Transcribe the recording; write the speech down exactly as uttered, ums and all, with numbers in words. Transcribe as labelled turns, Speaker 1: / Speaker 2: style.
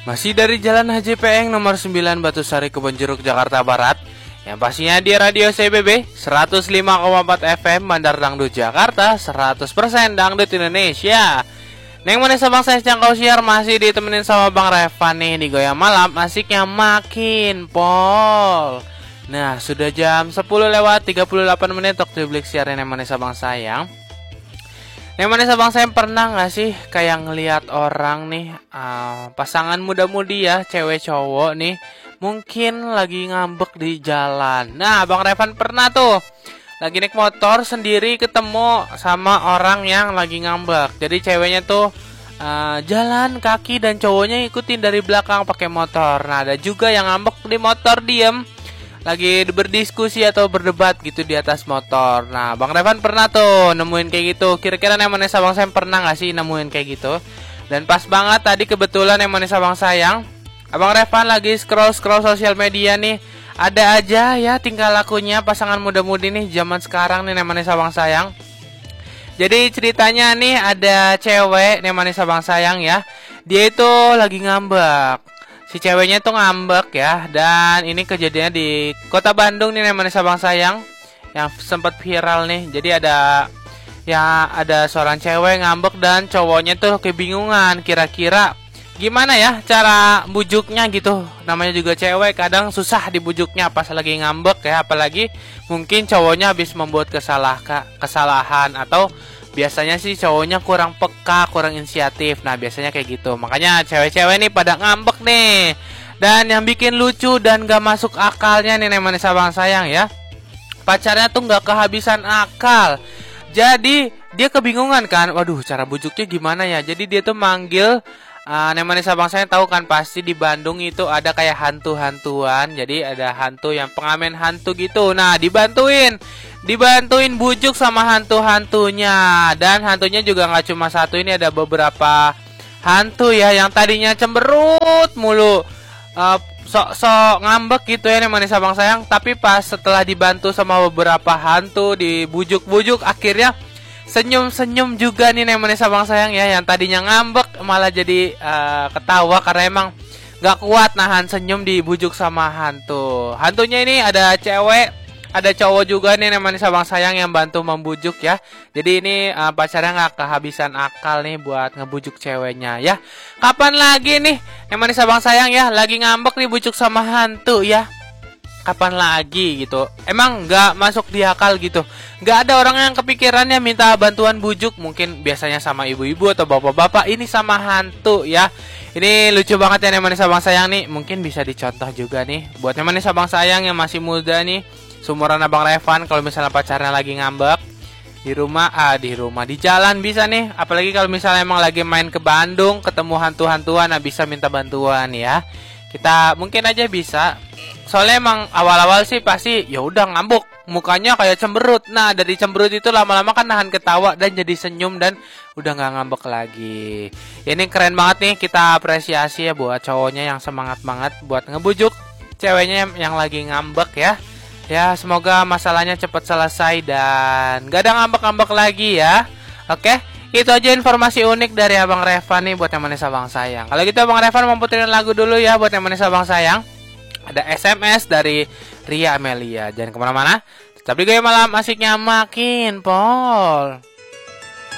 Speaker 1: Masih dari Jalan Haji Peeng nomor sembilan Batusari Kebonjeruk Jakarta Barat. Yang pastinya di Radio C B B seratus lima koma empat F M Bandar Dangdut Jakarta, seratus persen Dangdut Indonesia. Neng mana sabang saya cangkau siar masih ditemenin sama Bang Revan nih di Goyang Malam, asiknya makin pol. Nah, sudah jam sepuluh lewat tiga puluh delapan menit waktu blik siaran yang mana sabang sayang. Yang mana sabang saya pernah gak sih kayak ngelihat orang nih uh, pasangan muda-mudi ya, cewek cowok nih, mungkin lagi ngambek di jalan. Nah, Bang Revan pernah tuh lagi naik motor sendiri ketemu sama orang yang lagi ngambek. Jadi ceweknya tuh uh, jalan kaki dan cowoknya ikutin dari belakang pakai motor. Nah, ada juga yang ngambek di motor diem, lagi berdiskusi atau berdebat gitu di atas motor. Nah, Bang Revan pernah tuh nemuin kayak gitu. Kira-kira yang mana sabang sayang pernah gak sih nemuin kayak gitu? Dan pas banget tadi kebetulan yang mana sabang sayang, Abang Revan lagi scroll-scroll sosial media nih. Ada aja ya tingkah lakunya pasangan muda-mudi nih zaman sekarang nih yang mana sabang sayang. Jadi ceritanya nih ada cewek yang mana sabang sayang ya. Dia itu lagi ngambek. Si ceweknya tuh ngambek ya. Dan ini kejadiannya di kota Bandung nih namanya sabang sayang, yang sempat viral nih. Jadi ada ya ada seorang cewek ngambek dan cowoknya tuh kebingungan kira-kira gimana ya cara bujuknya gitu. Namanya juga cewek, kadang susah dibujuknya pas lagi ngambek ya. Apalagi mungkin cowoknya habis membuat kesalah kesalahan atau biasanya sih cowoknya kurang peka, kurang inisiatif. Nah, biasanya kayak gitu. Makanya cewek-cewek nih pada ngambek nih. Dan yang bikin lucu dan gak masuk akalnya nih namanya sabang sayang ya, pacarnya tuh gak kehabisan akal. Jadi dia kebingungan kan, waduh cara bujuknya gimana ya. Jadi dia tuh manggil Uh, namanya sabang saya tahu kan pasti di Bandung itu ada kayak hantu-hantuan. Jadi ada hantu yang pengamen hantu gitu. Nah, dibantuin Dibantuin bujuk sama hantu-hantunya. Dan hantunya juga gak cuma satu, ini ada beberapa hantu ya, yang tadinya cemberut mulu, uh, sok-sok ngambek gitu ya namanya sabang sayang. Tapi pas setelah dibantu sama beberapa hantu, dibujuk-bujuk, akhirnya senyum-senyum juga nih namanya sabang sayang ya. Yang tadinya ngambek malah jadi uh, ketawa karena emang gak kuat nahan senyum dibujuk sama hantu. Hantunya ini ada cewek, ada cowok juga nih namanya sabang sayang yang bantu membujuk ya. Jadi ini uh, pacarnya gak kehabisan akal nih buat ngebujuk ceweknya ya. Kapan lagi nih namanya sabang sayang ya lagi ngambek dibujuk sama hantu ya? Kapan lagi gitu? Emang gak masuk di akal gitu. Gak ada orang yang kepikirannya minta bantuan bujuk. Mungkin biasanya sama ibu-ibu atau bapak-bapak, ini sama hantu ya. Ini lucu banget ya namanya sabang sayang nih. Mungkin bisa dicontoh juga nih buat namanya sabang sayang yang masih muda nih, sumuran Abang Revan. Kalau misalnya pacarnya lagi ngambek di rumah, ah di rumah di jalan bisa nih. Apalagi kalau misalnya emang lagi main ke Bandung ketemu hantu-hantuan, nah bisa minta bantuan ya. Kita mungkin aja bisa. Soalnya emang awal-awal sih pasti ya udah ngambuk, mukanya kayak cemberut. Nah, dari cemberut itu lama-lama kan nahan ketawa dan jadi senyum dan udah nggak ngambek lagi. Ya, ini keren banget nih, kita apresiasi ya buat cowoknya yang semangat banget buat ngebujuk ceweknya yang lagi ngambek ya. Ya, semoga masalahnya cepat selesai dan gak ada ngambek-ngambek lagi ya. Oke, itu aja informasi unik dari Abang Revan nih buat yang manis abang sayang. Kalau gitu Abang Revan mau puterin lagu dulu ya buat yang manis abang sayang. Ada S M S dari Ria Amelia. Jangan kemana-mana, tetap di Goyang Malam, asiknya makin pol.